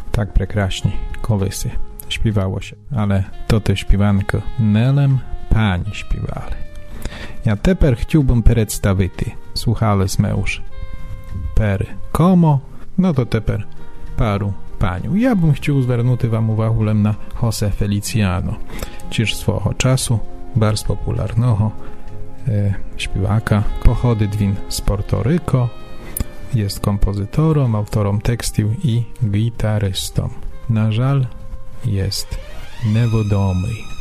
Tak прекрасні колись śpiewało się, ale to te śpiewanko Nelem Pani śpiewali. Ja teper chciałbym przedstawić, słuchaliśmy już per komo, no to teper paru paniu. Ja bym chciał zwrócić wam uwagę na Jose Feliciano, czyż swого czasu bardzo popularnego śpiewaka. Pochodzi він z Porto Rico, jest kompozytorem, autorem tekstów i gitarystą. Na żal jest niewiadomy.